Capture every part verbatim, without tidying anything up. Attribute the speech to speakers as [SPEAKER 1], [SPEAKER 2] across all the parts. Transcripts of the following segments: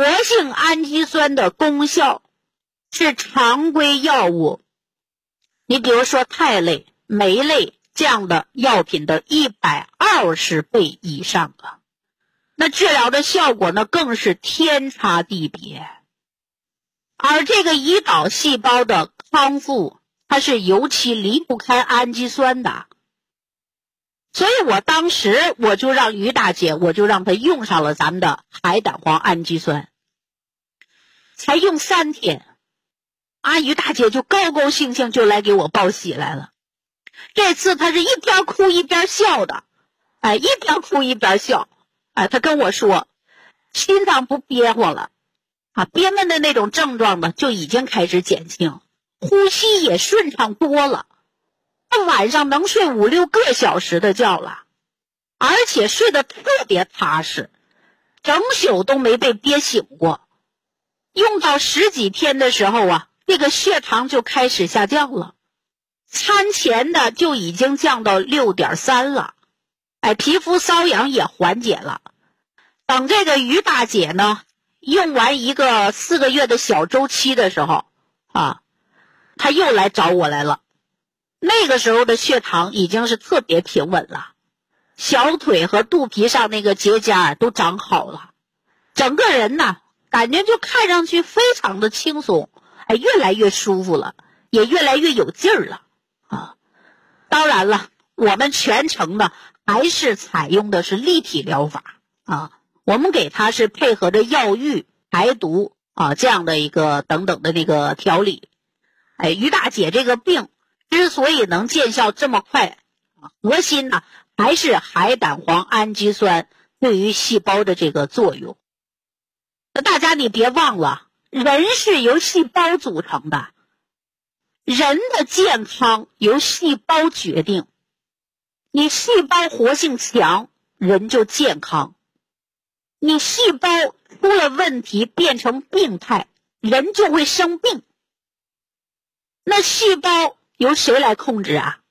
[SPEAKER 1] 活性氨基酸的功效是常规药物，你比如说肽类、酶类这样的药品的一百二十倍以上啊，那治疗的效果呢更是天差地别。而这个胰岛细胞的康复，它是尤其离不开氨基酸的。所以我当时我就让于大姐，我就让她用上了咱们的海胆黄氨基酸，才用三天，啊，于大姐就高高兴兴就来给我报喜来了。这次她是一边哭一边笑的，哎，一边哭一边笑，哎，她跟我说，心脏不憋慌了，啊，憋闷的那种症状呢就已经开始减轻，呼吸也顺畅多了。晚上能睡五六个小时的觉了，而且睡得特别踏实，整宿都没被憋醒过。用到十几天的时候啊，这个血糖就开始下降了，餐前的就已经降到 六点三 了，哎，皮肤瘙痒也缓解了。等这个于大姐呢用完一个四个月的小周期的时候啊，她又来找我来了。那个时候的血糖已经是特别平稳了，小腿和肚皮上那个结痂都长好了，整个人呢感觉就看上去非常的轻松，哎，越来越舒服了，也越来越有劲儿了啊。当然了，我们全程呢还是采用的是立体疗法啊，我们给它是配合着药浴、排毒啊这样的一个等等的那个调理。哎，于大姐这个病之所以能见效这么快，核心呢还是海胆黄氨基酸对于细胞的这个作用。那大家你别忘了，人是由细胞组成的，人的健康由细胞决定。你细胞活性强，人就健康；你细胞出了问题变成病态，人就会生病。那细胞由谁来控制啊？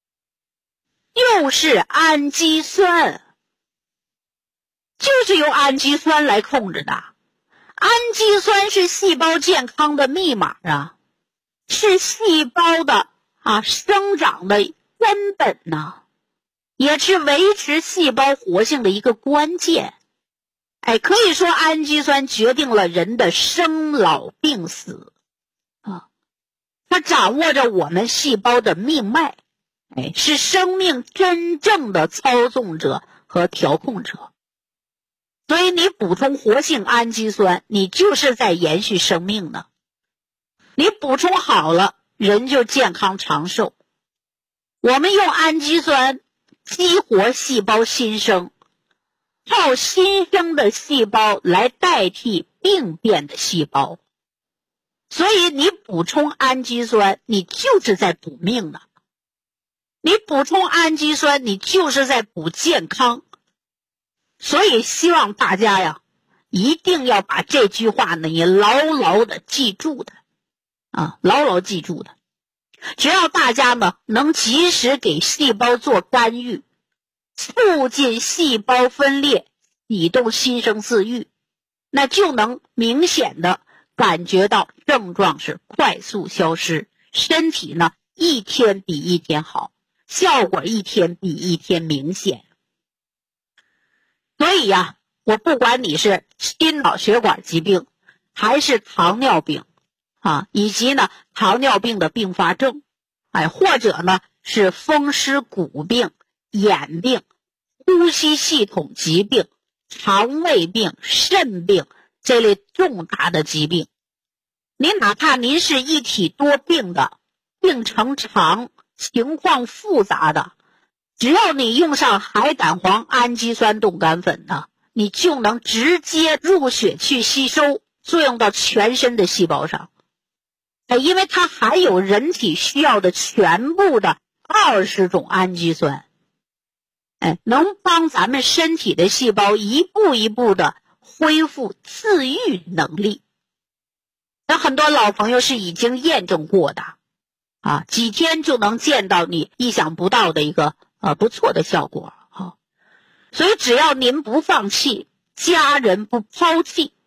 [SPEAKER 1] 就是氨基酸，就是由氨基酸来控制的。氨基酸是细胞健康的密码啊，是细胞的啊生长的根本呐，也是维持细胞活性的一个关键。哎，可以说氨基酸决定了人的生老病死啊。它掌握着我们细胞的命脉，哎，是生命真正的操纵者和调控者。所以你补充活性氨基酸，你就是在延续生命呢。你补充好了，人就健康长寿。我们用氨基酸激活细胞新生，靠新生的细胞来代替病变的细胞。所以你补充氨基酸，你就是在补命呢。你补充氨基酸，你就是在补健康。所以希望大家呀，一定要把这句话呢，也牢牢的记住的啊，牢牢记住的。只要大家呢，能及时给细胞做干预，促进细胞分裂，启动新生自愈，那就能明显的感觉到症状是快速消失，身体呢一天比一天好，效果一天比一天明显。所以呀，我不管你是心脑血管疾病，还是糖尿病啊，以及呢糖尿病的并发症，哎，或者呢是风湿骨病、眼病、呼吸系统疾病、肠胃病、肾病这类重大的疾病，您哪怕您是一体多病的，病程长、情况复杂的，只要你用上海胆黄氨基酸冻干粉呢，你就能直接入血去吸收，作用到全身的细胞上。哎，因为它含有人体需要的全部的二十种氨基酸，哎，能帮咱们身体的细胞一步一步的恢复自愈能力。那很多老朋友是已经验证过的啊，几天就能见到你意想不到的一个呃不错的效果啊。所以只要您不放弃，家人不抛弃，